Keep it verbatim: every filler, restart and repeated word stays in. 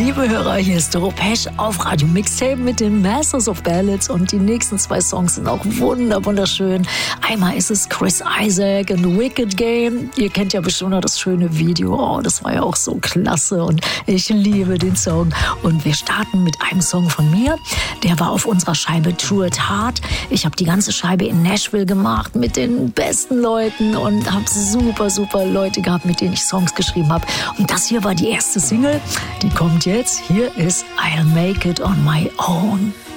Liebe Hörer, hier ist Doro Pesch auf Radio Mixtape mit den Masters of Ballads und die nächsten zwei Songs sind auch wunder wunderschön. Einmal ist es Chris Isaak und Wicked Game. Ihr kennt ja bestimmt noch das schöne Video. Oh, das war ja auch so klasse und ich liebe den Song. Und wir starten mit einem Song von mir. Der war auf unserer Scheibe True at Heart. Ich habe die ganze Scheibe in Nashville gemacht mit den besten Leuten und habe super, super Leute gehabt, mit denen ich Songs geschrieben habe. Und das hier war die erste Single. Die kommt jetzt. Hier ist I'll Make It On My Own.